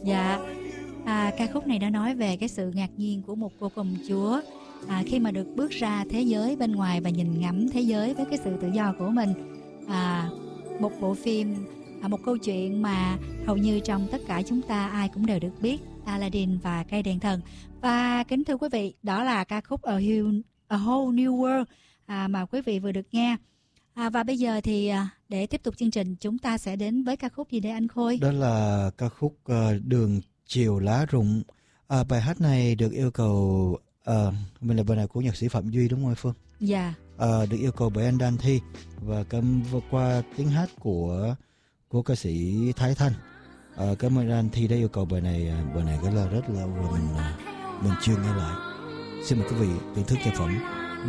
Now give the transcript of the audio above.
Dạ, ca khúc này đã nói về cái sự ngạc nhiên của một cô công chúa khi mà được bước ra thế giới bên ngoài và nhìn ngắm thế giới với cái sự tự do của mình. Một bộ phim, một câu chuyện mà hầu như trong tất cả chúng ta ai cũng đều được biết, Aladdin và cây đèn thần. Và kính thưa quý vị, đó là ca khúc A Whole New World mà quý vị vừa được nghe. Và bây giờ thì để tiếp tục chương trình, chúng ta sẽ đến với ca khúc gì đây anh Khôi? Đó là ca khúc Đường Chiều Lá Rụng. Bài hát này được yêu cầu, mình là bài này của nhạc sĩ Phạm Duy đúng không Phương? Dạ. Được yêu cầu bởi anh Đan Thi và qua tiếng hát của ca sĩ Thái Thanh. Cảm ơn anh Thi đã yêu cầu bài này rất là lâu rồi mình chưa nghe lại. Xin mời quý vị thưởng thức nhạc phẩm.